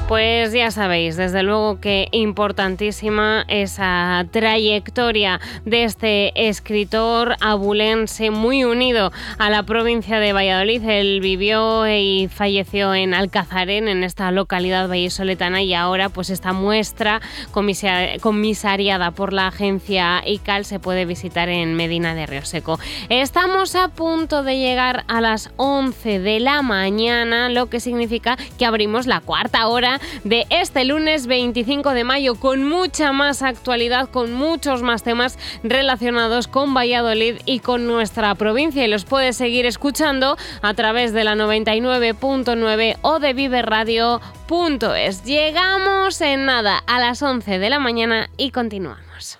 Pues ya sabéis, desde luego que importantísima esa trayectoria de este escritor abulense muy unido a la provincia de Valladolid. Él vivió y falleció en Alcazarén, en esta localidad vallisoletana, y ahora pues esta muestra comisariada por la agencia ICAL se puede visitar en Medina de Rioseco. Estamos a punto de llegar a las 11 de la mañana, lo que significa que abrimos la cuarta hora de este lunes 25 de mayo con mucha más actualidad, con muchos más temas relacionados con Valladolid y con nuestra provincia, y los puedes seguir escuchando a través de la 99.9 o de viveradio.es. Llegamos en nada a las 11 de la mañana y continuamos.